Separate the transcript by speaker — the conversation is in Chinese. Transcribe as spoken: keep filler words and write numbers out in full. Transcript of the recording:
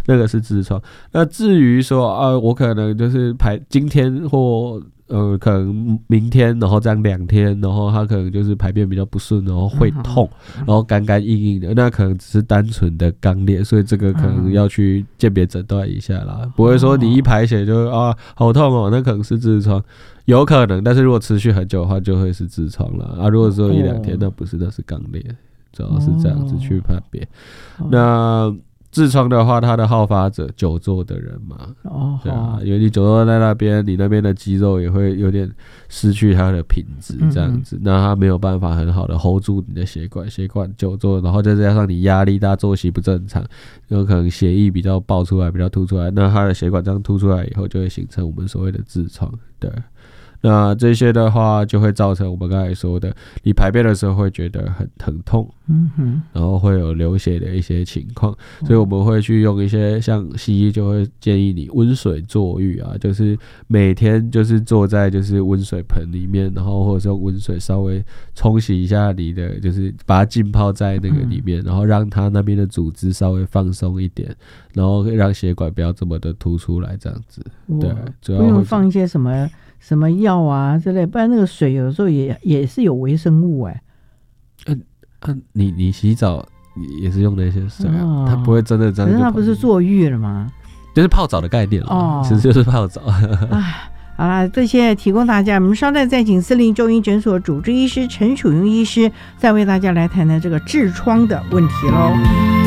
Speaker 1: 那个是痔疮。那至于说啊，我可能就是排今天或呃可能明天，然后这样两天，然后他可能就是排便比较不顺，然后会痛，然后干干硬硬的，那可能只是单纯的肛裂，所以这个可能要去鉴别诊断一下啦，不会说你一排血就啊好痛哦，那可能是痔疮。有可能，但是如果持续很久的话，就会是痔疮了啊。如果只有一两天，那不是，那是肛裂，主要是这样子去判别。那痔疮的话，它的好发者久坐的人嘛，哦，对啊，因为你久坐在那边，你那边的肌肉也会有点失去它的品质，这样子，嗯、那它没有办法很好的 hold 住你的血管，血管久坐，然后再加上你压力大、作息不正常，有可能血液比较爆出来、比较凸出来，那它的血管这样凸出来以后，就会形成我们所谓的痔疮，对。那这些的话就会造成我们刚才说的，你排便的时候会觉得很疼痛，嗯哼，然后会有流血的一些情况，所以我们会去用一些像西医就会建议你温水坐浴啊，就是每天就是坐在就是温水盆里面，然后或者是用温水稍微冲洗一下你的，就是把它浸泡在那个里面，然后让它那边的组织稍微放松一点，然后让血管不要这么的突出来，这样子，对，主要会不用
Speaker 2: 放一些什么。什么药啊之类，不然那个水有时候也也是有微生物哎、
Speaker 1: 欸。嗯、啊、嗯，你你洗澡也是用那些水啊，哦、它不会真的这样。
Speaker 2: 可是它不是坐浴了吗？
Speaker 1: 就是泡澡的概念了，哦，其实就是泡澡。
Speaker 2: 哎，好啦，这些提供大家，我们稍待再请四零中医诊所主治医师陈曙庸医师再为大家来谈谈这个痔疮的问题喽。